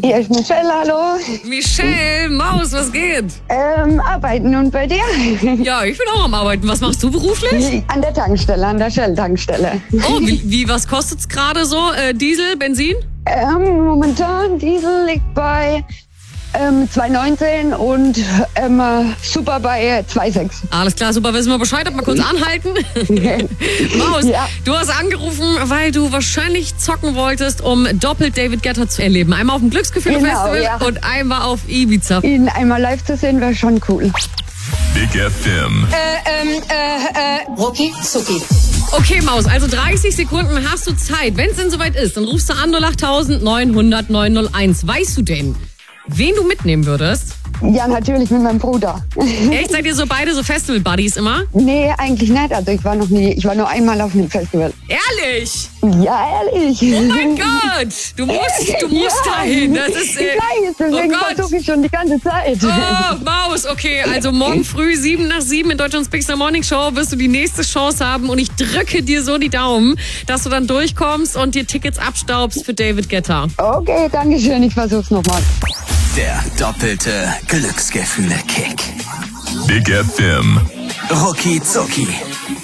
Hier ist Michelle, hallo. Michelle, Maus, was geht? Arbeiten und bei dir? Ja, ich bin auch am Arbeiten. Was machst du beruflich? An der Tankstelle, an der Shell-Tankstelle. Oh, was kostet's gerade so? Diesel, Benzin? Momentan Diesel liegt bei 2,19 und Super bei 2,6. Alles klar, super, wissen wir Bescheid. Mal kurz anhalten. Maus, Ja. du hast angerufen, weil du wahrscheinlich zocken wolltest, um doppelt David Guetta zu erleben. Einmal auf dem Glücksgefühle-Festival Genau, ja. und einmal auf Ibiza. Ihn einmal live zu sehen wäre schon cool. Big FM. Rucki Zucki. Okay, Maus, also 30 Sekunden hast du Zeit. Wenn es denn soweit ist, dann rufst du an 08000 900 901. Weißt du denn, wen du mitnehmen würdest? Ja, natürlich mit meinem Bruder. Echt? Seid ihr so beide so Festival-Buddies immer? Nee, eigentlich nicht. Also ich war nur einmal auf einem Festival. Ehrlich? Ja, ehrlich. Oh mein Gott! Du musst dahin. Das ist, ich weiß, deswegen oh Gott. versuche ich schon die ganze Zeit. Oh, Maus, okay. Also morgen früh 7 nach 7 in Deutschlands Big Star Morning Show wirst du die nächste Chance haben und ich drücke dir so die Daumen, dass du dann durchkommst und dir Tickets abstaubst für David Guetta. Okay, danke schön. Ich versuch's nochmal. Der doppelte Glücksgefühle-Kick. Big FM. Rucki Zucki.